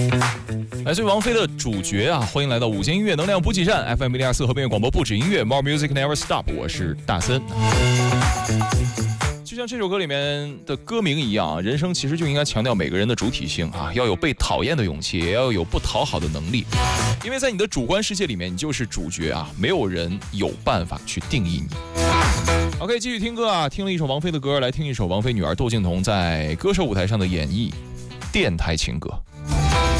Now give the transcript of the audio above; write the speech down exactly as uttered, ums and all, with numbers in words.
来自于王菲的主角啊，欢迎来到午间音乐能量补给站 F M 零二四和平乐广播不止音乐 More Music Never Stop， 我是大森。就像这首歌里面的歌名一样，人生其实就应该强调每个人的主体性啊，要有被讨厌的勇气，也要有不讨好的能力，因为在你的主观世界里面，你就是主角啊，没有人有办法去定义你。OK， 继续听歌啊，听了一首王菲的歌，来听一首王菲女儿窦靖童在歌手舞台上的演绎《电台情歌》。